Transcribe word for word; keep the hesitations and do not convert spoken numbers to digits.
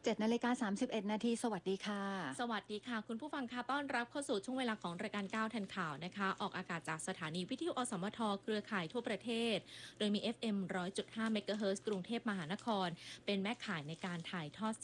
ดนาฬิกาสามสิบเอ็ดนาทีสวัสดีค่ะสวัสดีค่ะคุณผู้ฟังค่ะต้อนรับเข้าสู่ช่วงเวลาของรายการก้าวทันข่าวนะคะออกอากาศจากสถานีวิทยุอสมทเครือข่ายทั่วประเทศโดยมี เอฟ เอ็ม หนึ่งร้อยจุดห้า เมกะเฮิรตซ์กรุงเทพมหานครเป็นแม่ข่ายในการถ่ายทอด